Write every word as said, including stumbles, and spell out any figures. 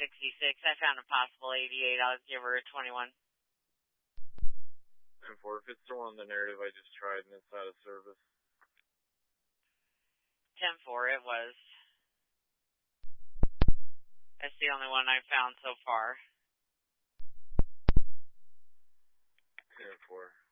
sixty-six. I found a possible eighty-eight. I'll give her a twenty-one. ten four, if it's still on the narrative I just tried and it's out of service. ten four, it was. That's the only one I've found so far. ten four.